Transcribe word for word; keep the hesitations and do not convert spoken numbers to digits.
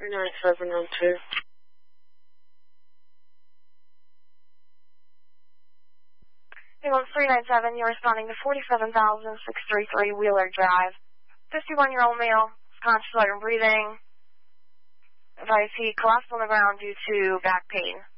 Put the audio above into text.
three nine seven one two. Ambulance three nine seven, you're responding to forty-seven thousand six hundred thirty-three Wheeler Drive. fifty-one-year-old male, conscious and breathing. Advice he collapsed on the ground due to back pain.